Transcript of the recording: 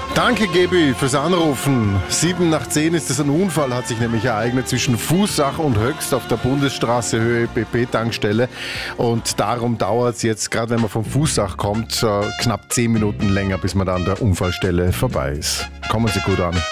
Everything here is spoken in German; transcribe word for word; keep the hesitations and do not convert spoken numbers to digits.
Danke, Gebi, fürs Anrufen. Sieben nach zehn ist es ein Unfall, hat sich nämlich ereignet zwischen Fußach und Höchst auf der Bundesstraße Höhe B P-Tankstelle. Und darum dauert es jetzt, gerade wenn man vom Fußach kommt, knapp zehn Minuten länger, bis man dann an der Unfallstelle vorbei ist. Kommen Sie gut an.